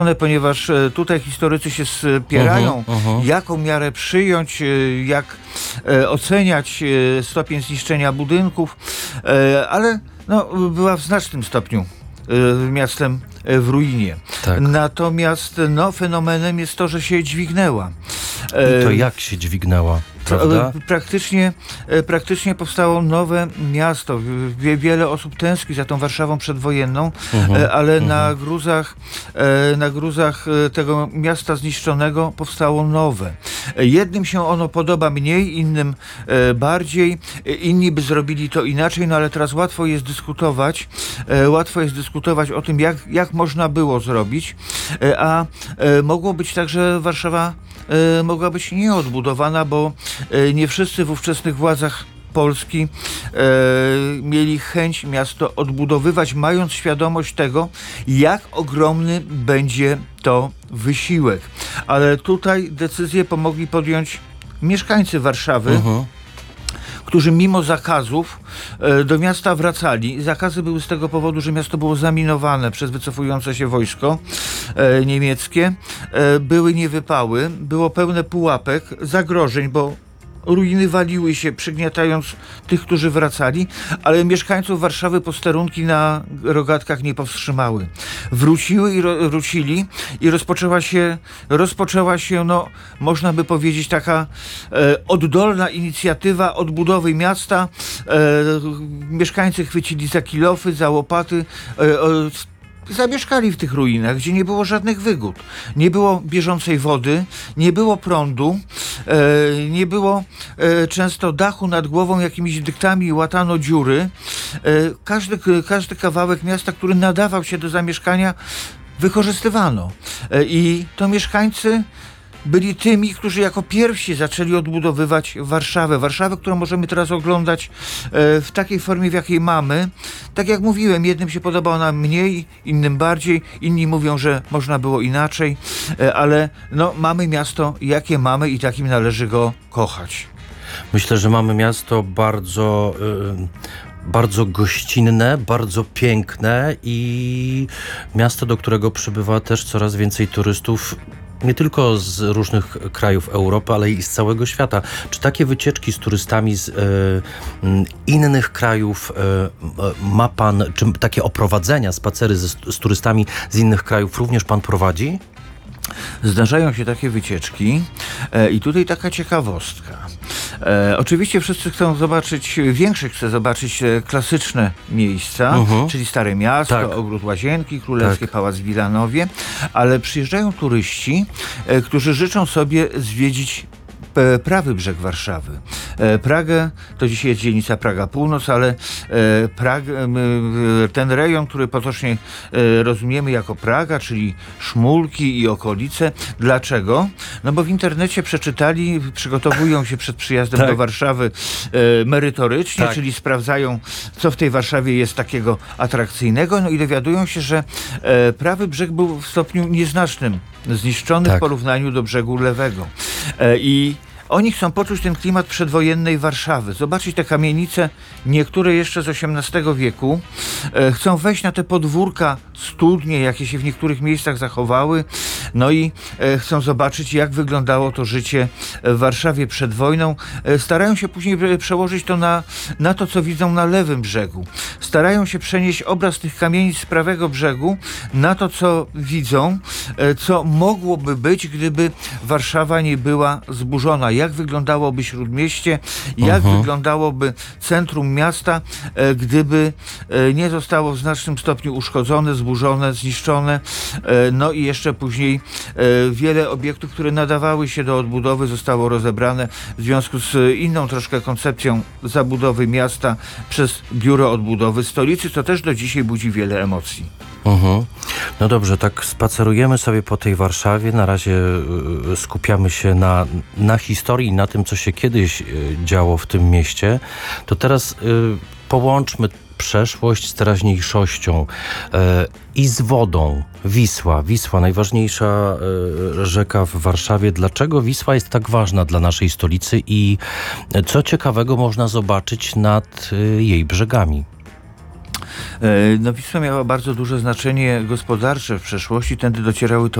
ponieważ tutaj historycy się spierają, jaką miarę przyjąć, jak oceniać stopień zniszczenia budynków, ale była w znacznym stopniu miastem w ruinie. Tak. Natomiast fenomenem jest to, że się dźwignęła. I to jak się dźwignęła? Prawda? Praktycznie powstało nowe miasto. Wiele osób tęskni za tą Warszawą przedwojenną, ale na gruzach tego miasta zniszczonego powstało nowe. Jednym się ono podoba mniej, innym bardziej. Inni by zrobili to inaczej, ale teraz łatwo jest dyskutować o tym, jak można było zrobić, a mogło być tak, że Warszawa mogła być nieodbudowana, bo nie wszyscy w ówczesnych władzach Polski mieli chęć miasto odbudowywać, mając świadomość tego, jak ogromny będzie to wysiłek. Ale tutaj decyzję pomogli podjąć mieszkańcy Warszawy, którzy mimo zakazów do miasta wracali. Zakazy były z tego powodu, że miasto było zaminowane przez wycofujące się wojsko niemieckie. Były niewypały, było pełne pułapek, zagrożeń, bo ruiny waliły się, przygniatając tych, którzy wracali, ale mieszkańców Warszawy posterunki na rogatkach nie powstrzymały. Wrócili i rozpoczęła się, można by powiedzieć, taka oddolna inicjatywa odbudowy miasta. Mieszkańcy chwycili za kilofy, za łopaty, zamieszkali w tych ruinach, gdzie nie było żadnych wygód. Nie było bieżącej wody, nie było prądu, nie było często dachu nad głową, jakimiś dyktami łatano dziury. Każdy kawałek miasta, który nadawał się do zamieszkania, wykorzystywano. I to mieszkańcy byli tymi, którzy jako pierwsi zaczęli odbudowywać Warszawę. Warszawę, którą możemy teraz oglądać w takiej formie, w jakiej mamy. Tak jak mówiłem, jednym się podoba ona mniej, innym bardziej. Inni mówią, że można było inaczej, ale mamy miasto, jakie mamy i takim należy go kochać. Myślę, że mamy miasto bardzo gościnne, bardzo piękne i miasto, do którego przybywa też coraz więcej turystów, nie tylko z różnych krajów Europy, ale i z całego świata. Czy takie wycieczki z turystami z innych krajów ma pan, czy takie oprowadzenia, spacery z turystami z innych krajów również pan prowadzi? Zdarzają się takie wycieczki i tutaj taka ciekawostka. Oczywiście wszyscy chcą zobaczyć, większość chce zobaczyć klasyczne miejsca, czyli Stare Miasto, Ogród Łazienki Królewskie, Pałac w Wilanowie, ale przyjeżdżają turyści, którzy życzą sobie zwiedzić prawy brzeg Warszawy. Pragę, to dzisiaj jest dzielnica Praga Północ, ale ten rejon, który potocznie rozumiemy jako Praga, czyli Szmulki i okolice. Dlaczego? Bo w internecie przeczytali, przygotowują się przed przyjazdem do Warszawy merytorycznie, czyli sprawdzają, co w tej Warszawie jest takiego atrakcyjnego, i dowiadują się, że prawy brzeg był w stopniu nieznacznym zniszczony w porównaniu do brzegu lewego. I oni chcą poczuć ten klimat przedwojennej Warszawy, zobaczyć te kamienice, niektóre jeszcze z XVIII wieku. Chcą wejść na te podwórka, studnie, jakie się w niektórych miejscach zachowały. I chcą zobaczyć, jak wyglądało to życie w Warszawie przed wojną. Starają się później przełożyć to na to, co widzą na lewym brzegu. Starają się przenieść obraz tych kamienic z prawego brzegu na to, co widzą, co mogłoby być, gdyby Warszawa nie była zburzona. Jak wyglądałoby Śródmieście, jak wyglądałoby centrum miasta, gdyby nie zostało w znacznym stopniu uszkodzone, zburzone, zniszczone. I jeszcze później wiele obiektów, które nadawały się do odbudowy, zostało rozebrane w związku z inną troszkę koncepcją zabudowy miasta przez Biuro Odbudowy Stolicy, co też do dzisiaj budzi wiele emocji. No dobrze, tak spacerujemy sobie po tej Warszawie. Na razie skupiamy się na historii, na tym, co się kiedyś działo w tym mieście. To teraz połączmy przeszłość z teraźniejszością i z wodą. Wisła, najważniejsza rzeka w Warszawie. Dlaczego Wisła jest tak ważna dla naszej stolicy i co ciekawego można zobaczyć nad jej brzegami? No Wisła miała bardzo duże znaczenie gospodarcze w przeszłości, tędy docierały